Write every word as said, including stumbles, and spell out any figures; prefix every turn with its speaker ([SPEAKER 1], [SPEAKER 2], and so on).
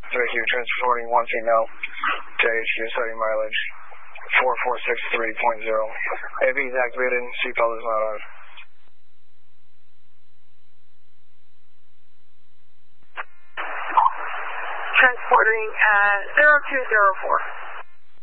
[SPEAKER 1] Thank you. Transporting one female to H Q, setting mileage four four six three point zero. A V is activated, seatbelt is not on.
[SPEAKER 2] Transporting at zero two zero four.